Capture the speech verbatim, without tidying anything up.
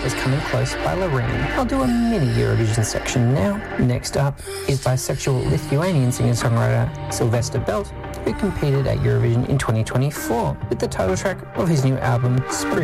track was Coming Close by Loreen. I'll do a mini Eurovision section now. Next up is bisexual Lithuanian singer-songwriter Sylvester Belt, who competed at Eurovision in twenty twenty-four with the title track of his new album, Spree.